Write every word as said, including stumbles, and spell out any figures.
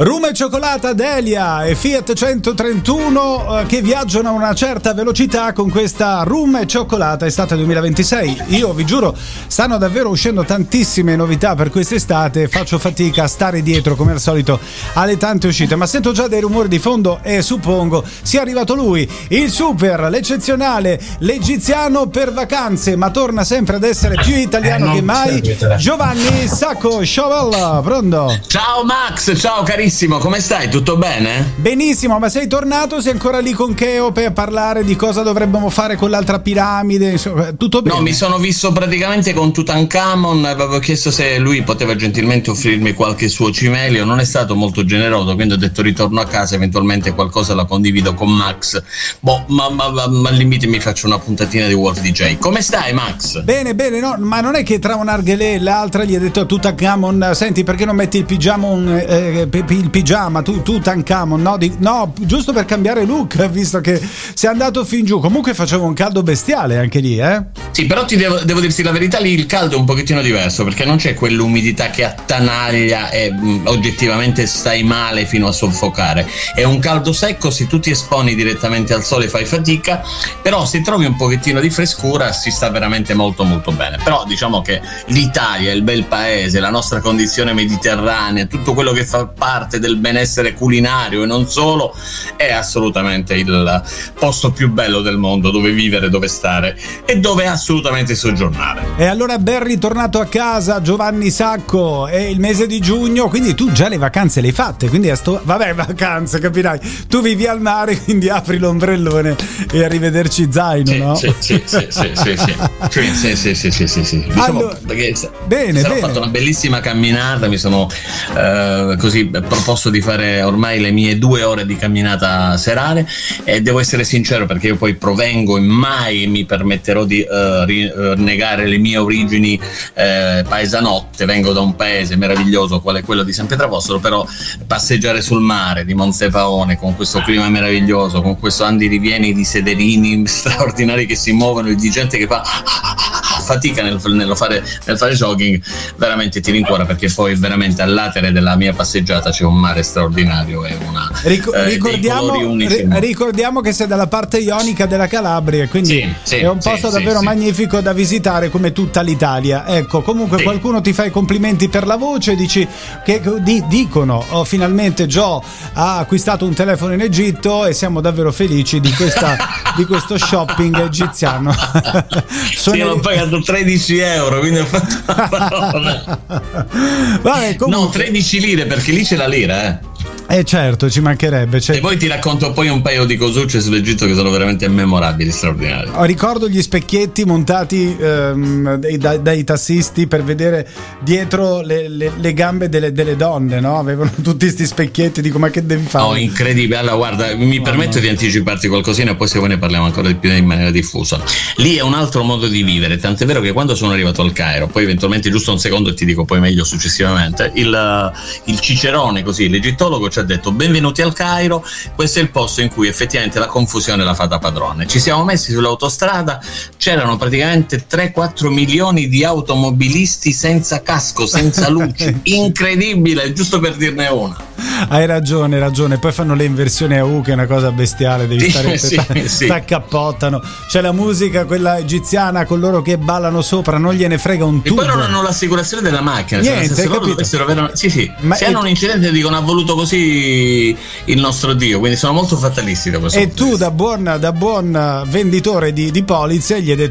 Rum e cioccolata, Delia e Fiat centotrentuno eh, che viaggiano a una certa velocità con questa Rum e cioccolata estate duemilaventisei. Io vi giuro, stanno davvero uscendo tantissime novità per quest'estate, faccio fatica a stare dietro come al solito alle tante uscite, ma sento già dei rumori di fondo e suppongo sia arrivato lui, il super, l'eccezionale, l'egiziano per vacanze, ma torna sempre ad essere più italiano eh, che mai, Giovanni Sacco. Ciao, pronto? Ciao Max, ciao carissimo. Come stai? Tutto bene? Benissimo, ma sei tornato? Sei ancora lì con Cheope a parlare di cosa dovremmo fare con l'altra piramide? Insomma, tutto bene? No, mi sono visto praticamente con Tutankhamon, avevo chiesto se lui poteva gentilmente offrirmi qualche suo cimelio, non è stato molto generoso, quindi ho detto ritorno a casa, eventualmente qualcosa la condivido con Max. Boh, ma, ma, ma, ma al limite mi faccio una puntatina di World D J. Come stai, Max? Bene, bene, no, ma non è che tra un'arghelè e l'altra gli ha detto a Tutankhamon, senti, perché non metti il pigiamon, eh, il pigiama, tu, Tutankhamon, no? Di, no, giusto per cambiare look, visto che sei andato fin giù. Comunque faceva un caldo bestiale anche lì, eh? Sì, però ti devo, devo dirti la verità, lì il caldo è un pochettino diverso, perché non c'è quell'umidità che attanaglia e mh, oggettivamente stai male fino a soffocare. È un caldo secco, se tu ti esponi direttamente al sole fai fatica, però se trovi un pochettino di frescura si sta veramente molto molto bene. Però diciamo che l'Italia, il bel paese, la nostra condizione mediterranea, tutto quello che fa parte del benessere culinario e non solo, è assolutamente il posto più bello del mondo dove vivere, dove stare e dove assolutamente soggiornare. E allora ben ritornato a casa Giovanni Sacco, è il mese di giugno, quindi tu già le vacanze le hai fatte, quindi a sto... vabbè, vacanze, capirai, tu vivi al mare, quindi apri l'ombrellone e arrivederci zaino, sì, no? Sì, sì, sì, sì, sì, sì, sì, sì, sì, sì, sì, sì. Diciamo, allora, perché bene, ho bene. fatto una bellissima camminata, mi sono eh, così proposto di fare ormai le mie due ore di camminata serale e devo essere sincero perché io poi provengo e mai mi permetterò di uh, rinnegare le mie origini eh, paesanotte, vengo da un paese meraviglioso quale quello di San Pietrapostolo, però passeggiare sul mare di Montepaone con questo clima meraviglioso, con questo andirivieni di sederini straordinari che si muovono e di gente che fa fatica nel, nel, fare, nel fare jogging, veramente ti rincuora, perché poi veramente all'atere della mia passeggiata c'è un mare straordinario e una Ric- eh, ricordiamo, ri- ricordiamo che sei dalla parte ionica della Calabria, quindi sì, sì, è un posto sì, davvero sì, magnifico sì. da visitare come tutta l'Italia. Ecco, comunque sì. Qualcuno ti fa i complimenti per la voce, dici che di, dicono oh, finalmente Joe ha acquistato un telefono in Egitto e siamo davvero felici di questa di questo shopping egiziano. Sono... Sì, l'ho pagato tredici euro, quindi ho fatto una parola. Vabbè, comunque... No, tredici lire, perché lì c'è la lira, eh. Eh certo, ci mancherebbe. Cioè... E poi ti racconto poi un paio di cosucce sull'Egitto che sono veramente memorabili, straordinari. Ricordo gli specchietti montati ehm, dai, dai, dai tassisti per vedere dietro le, le, le gambe delle, delle donne, no? Avevano tutti questi specchietti, dico ma che devi fare? Oh, incredibile. Allora guarda, mi oh, permetto no. di anticiparti qualcosina e poi se vuoi ne parliamo ancora di più in maniera diffusa. Lì è un altro modo di vivere, tant'è vero che quando sono arrivato al Cairo, poi eventualmente giusto un secondo e ti dico poi meglio successivamente, il, il cicerone, così, l'egittologo ci ha detto benvenuti al Cairo, questo è il posto in cui effettivamente la confusione la fa da padrone. Ci siamo messi sull'autostrada, c'erano praticamente tre quattro milioni di automobilisti senza casco, senza luci, incredibile, giusto per dirne una. Hai ragione, hai ragione, poi fanno le inversioni a U che è una cosa bestiale, devi sì, stare sì, ta- sì. t'accappottano, c'è la musica quella egiziana con loro che ballano sopra, non gliene frega un tubo. E poi non hanno l'assicurazione della macchina. Niente, cioè, se loro capito? Ver- sì, sì. Ma se e... hanno un incidente dicono ha voluto così il nostro Dio, quindi sono molto fatalisti da questo e punto tu di vista. da buon, da buon venditore di, di polizze gli hai detto